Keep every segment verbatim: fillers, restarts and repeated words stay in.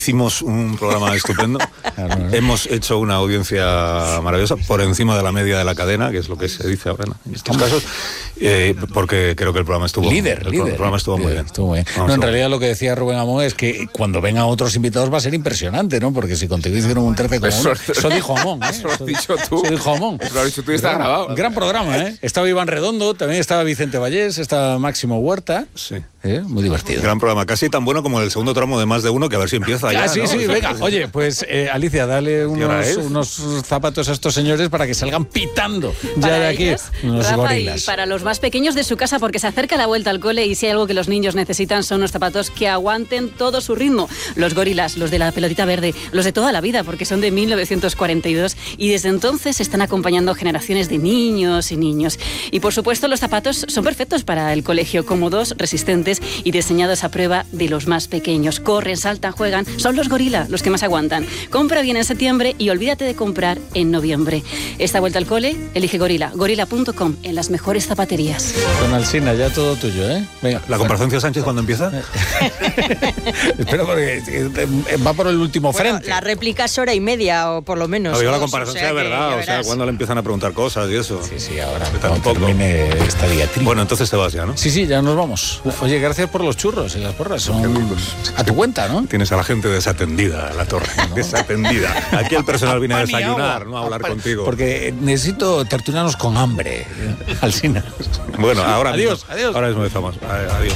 Hicimos un programa estupendo, hemos hecho una audiencia maravillosa, por encima de la media de la cadena, que es lo que se dice ahora en estos casos, eh, porque creo que el programa estuvo líder, el líder, programa estuvo líder, muy bien. Estuvo bien. No, en realidad lo que decía Rubén Amón es que cuando vengan otros invitados va a ser impresionante, ¿no? Porque si contigo hicieron un terce como uno, eso dijo Amón, ¿eh? Eso lo has dicho tú. Eso dijo Amón. Eso lo has dicho tú y está gran, grabado. Gran programa, ¿eh? Estaba Iván Redondo, también estaba Vicente Vallés, estaba Máximo Huerta. Sí. ¿Eh? Muy divertido. Gran programa, casi tan bueno como el segundo tramo de Más de Uno, que a ver si empieza ya. Ah, sí, ¿no? sí, venga. Oye, pues eh, Alicia, dale unos, es? unos zapatos a estos señores para que salgan pitando ya para de aquí. Ellos, unos Rafa, gorilas. Y para los más pequeños de su casa, porque se acerca la vuelta al cole y si hay algo que los niños necesitan son unos zapatos que aguanten todo su ritmo. Los gorilas, los de la pelotita verde, los de toda la vida, porque son de mil novecientos cuarenta y dos y desde entonces están acompañando generaciones de niños y niños. Y por supuesto los zapatos son perfectos para el colegio, cómodos, resistentes y diseñados a prueba de los más pequeños. Corren, saltan, juegan. Son los gorila los que más aguantan. Compra bien en septiembre y olvídate de comprar en noviembre. Esta vuelta al cole, elige Gorila. Gorila punto com, en las mejores zapaterías. Don Alsina, ya todo tuyo, ¿eh? Venga. ¿La comparación Sánchez cuándo empieza? Espera, porque va por el último bueno, frente. La réplica es hora y media, o por lo menos. No, yo la dos, comparación o sea sea que verdad, ya o sea, verás. cuando le empiezan a preguntar cosas y eso. Sí, sí, ahora Tampoco. cuando termine esta diatriba. Bueno, entonces te vas ya, ¿no? Sí, sí, ya nos vamos. Oye, gracias por los churros y las porras. Son a tu cuenta, ¿no? Tienes a la gente desatendida, la torre. ¿No? Desatendida. Aquí el personal viene a Pan y desayunar, agua. no a hablar Pan- contigo. Porque necesito tertulianos con hambre, Alsina. Bueno, ahora Adiós, mismo, adiós. Ahora mismo estamos. Adiós.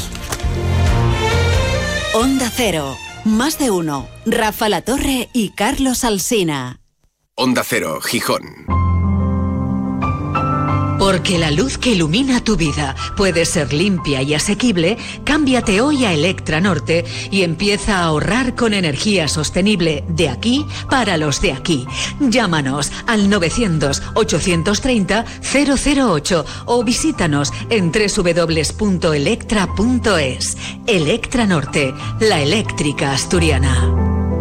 Onda Cero, Más de Uno, Rafa La Torre y Carlos Alsina. Onda Cero, Gijón. Porque la luz que ilumina tu vida puede ser limpia y asequible, cámbiate hoy a Electra Norte y empieza a ahorrar con energía sostenible de aquí para los de aquí. Llámanos al novecientos, ochocientos treinta, cero cero ocho o visítanos en doble u doble u doble u punto electra punto es. Electra Norte, la eléctrica asturiana.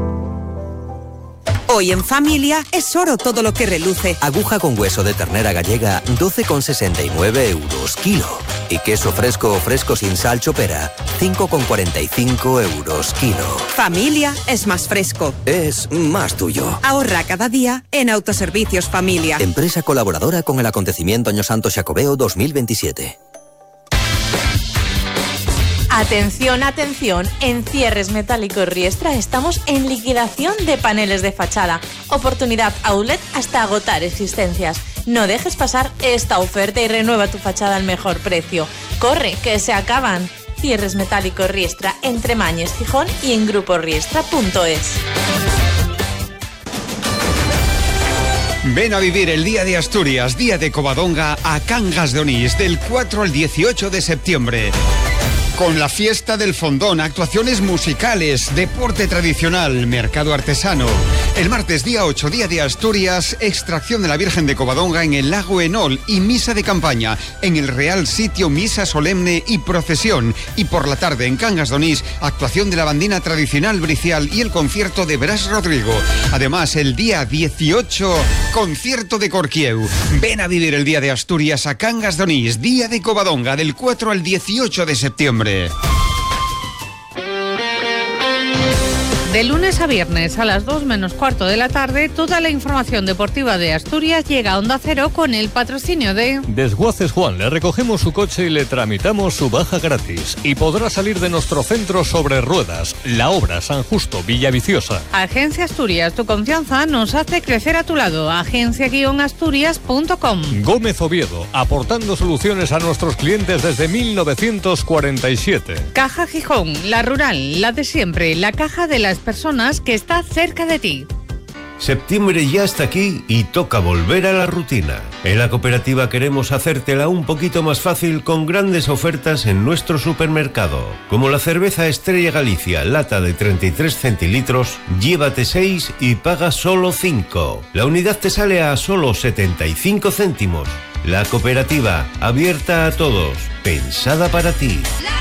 Hoy en familia es oro todo lo que reluce. Aguja con hueso de ternera gallega, doce con sesenta y nueve euros kilo. Y queso fresco o fresco sin sal chopera, cinco con cuarenta y cinco euros kilo. Familia es más fresco. Es más tuyo. Ahorra cada día en Autoservicios Familia. Empresa colaboradora con el acontecimiento Año Santo Xacobeo dos mil veintisiete. Atención, atención, en Cierres Metálicos Riestra estamos en liquidación de paneles de fachada. Oportunidad outlet hasta agotar existencias. No dejes pasar esta oferta y renueva tu fachada al mejor precio. Corre, que se acaban. Cierres Metálicos Riestra, entre Mañes, Gijón y en grupo riestra punto es. Ven a vivir el Día de Asturias, Día de Covadonga, a Cangas de Onís, del cuatro al dieciocho de septiembre. Con la fiesta del fondón, actuaciones musicales, deporte tradicional, mercado artesano. El martes día ocho, Día de Asturias, extracción de la Virgen de Covadonga en el lago Enol y misa de campaña en el Real Sitio, misa solemne y procesión. Y por la tarde en Cangas de Onís, actuación de la bandina tradicional bricial y el concierto de Bras Rodrigo. Además, el día dieciocho, concierto de Corquieu. Ven a vivir el Día de Asturias a Cangas de Onís, Día de Covadonga, del cuatro al dieciocho de septiembre. De lunes a viernes a las dos menos cuarto de la tarde, toda la información deportiva de Asturias llega a Onda Cero con el patrocinio de... Desguaces Juan, le recogemos su coche y le tramitamos su baja gratis. Y podrá salir de nuestro centro sobre ruedas, La Obra, San Justo, Villaviciosa. Agencia Asturias, tu confianza nos hace crecer a tu lado. agencia guion asturias punto com. Gómez Oviedo, aportando soluciones a nuestros clientes desde mil novecientos cuarenta y siete. Caja Gijón, la rural, la de siempre, la caja de las personas que está cerca de ti. Septiembre ya está aquí y toca volver a la rutina. En la cooperativa queremos hacértela un poquito más fácil con grandes ofertas en nuestro supermercado. Como la cerveza Estrella Galicia, lata de treinta y tres centilitros, llévate seis y paga solo cinco. La unidad te sale a solo setenta y cinco céntimos. La cooperativa, abierta a todos, pensada para ti.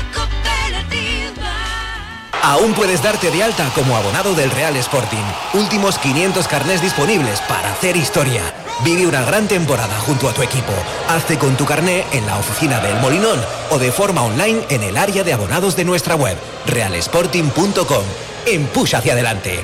Aún puedes darte de alta como abonado del Real Sporting. Últimos quinientos carnés disponibles para hacer historia. Vive una gran temporada junto a tu equipo. Hazte con tu carné en la oficina del Molinón o de forma online en el área de abonados de nuestra web, real sporting punto com. Empuja hacia adelante.